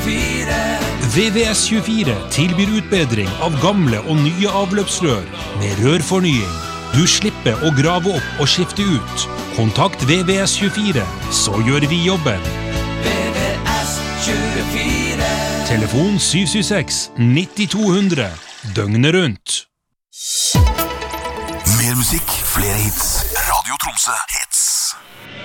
VVS24 tilbyr utbedring av gamle og nye avløpsrør med rørfornying. Du slipper å grave opp og skifte ut. Kontakt VVS24, så gjør vi jobben. VVS24. Telefon 776-9200, døgnet rundt. Mer musikk, flere hits. Radio Tromsø hits.